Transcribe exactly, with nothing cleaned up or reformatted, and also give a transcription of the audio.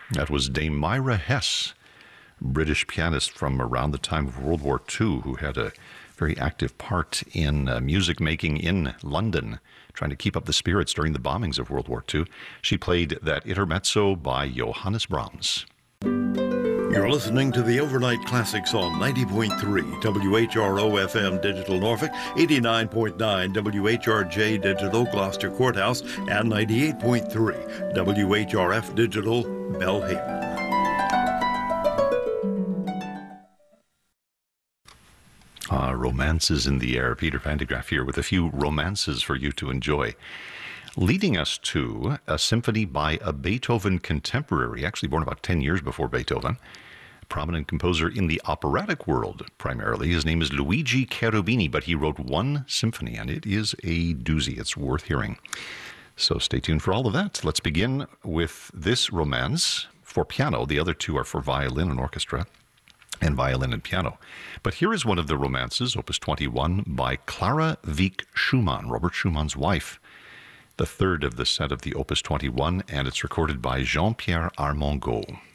That was Dame Myra Hess, British pianist from around the time of World War Two, who had a very active part in uh, music making in London, trying to keep up the spirits during the bombings of World War Two. She played that intermezzo by Johannes Brahms. You're listening to the Overnight Classics on ninety point three W H R O F M Digital Norfolk, eighty-nine point nine W H R J Digital Gloucester Courthouse, and ninety-eight point three W H R F Digital Belhaven. Uh, romances in the air. Peter Van de Graaff here with a few romances for you to enjoy. Leading us to a symphony by a Beethoven contemporary, actually born about ten years before Beethoven, a prominent composer in the operatic world primarily. His name is Luigi Cherubini, but he wrote one symphony, and it is a doozy. It's worth hearing. So stay tuned for all of that. Let's begin with this romance for piano. The other two are for violin and orchestra, and violin and piano. But here is one of the romances, Opus twenty-one, by Clara Wieck Schumann, Robert Schumann's wife, the third of the set of the Opus twenty-one, and it's recorded by Jean-Pierre Armengaud.